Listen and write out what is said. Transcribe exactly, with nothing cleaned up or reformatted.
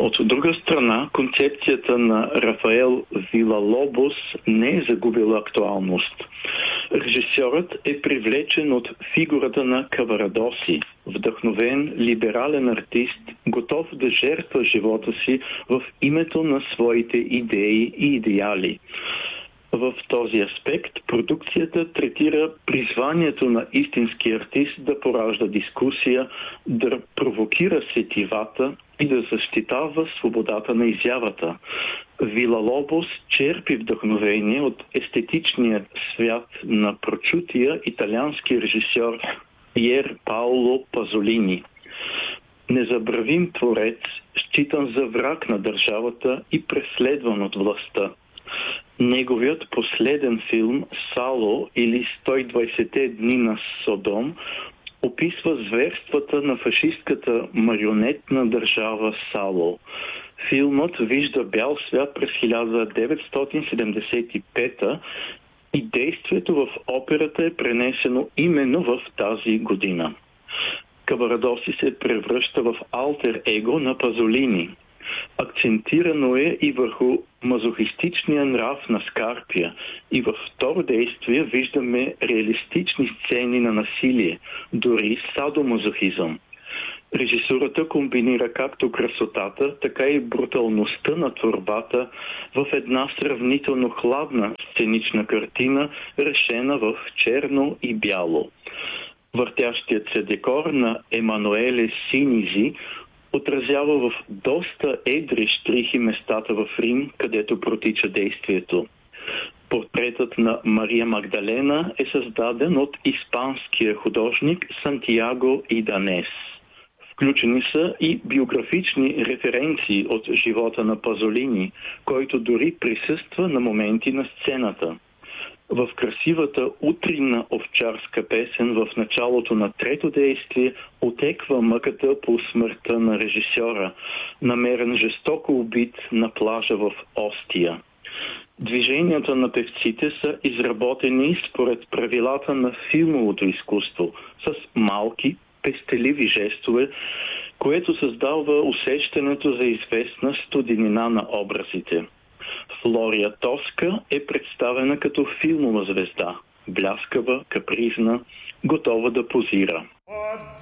От друга страна, концепцията на Рафаел Вилалобос не е загубила актуалност. Режисьорът е привлечен от фигурата на Каварадоси, вдъхновен либерален артист, готов да жертва живота си в името на своите идеи и идеали. В този аспект продукцията третира призванието на истински артист да поражда дискусия, да провокира сетивата и да защитава свободата на изявата. Вилалобос черпи вдъхновение от естетичният свят на прочутия италиански режисьор Пьер Паоло Пазолини. Незабравим творец, считан за враг на държавата и преследван от властта. Неговият последен филм «Сало» или сто и двайсет дни на Содом описва зверствата на фашистката марионетна държава Сало. Филмът вижда бял свят през хиляда деветстотин седемдесет и пета и действието в операта е пренесено именно в тази година. Каварадоси се превръща в алтер его на Пазолини. Акцентирано е и върху мазохистичния нрав на Скарпия и във второ действие виждаме реалистични сцени на насилие, дори садомазохизъм. Режисурата комбинира както красотата, така и бруталността на творбата в една сравнително хладна сценична картина, решена в черно и бяло. Въртящият се декор на Емануеле Синизи отразява в доста едри щрихи местата в Рим, където протича действието. Портретът на Мария Магдалена е създаден от испанския художник Сантияго Иданес. Включени са и биографични референции от живота на Пазолини, който дори присъства на моменти на сцената. В красивата утринна овчарска песен в началото на трето действие отеква мъката по смъртта на режисьора, намерен жестоко убит на плажа в Остия. Движенията на певците са изработени според правилата на филмовото изкуство, с малки, пестеливи жестове, което създава усещането за известна студенина на образите. Флория Тоска е представена като филмова звезда, бляскава, капризна, готова да позира.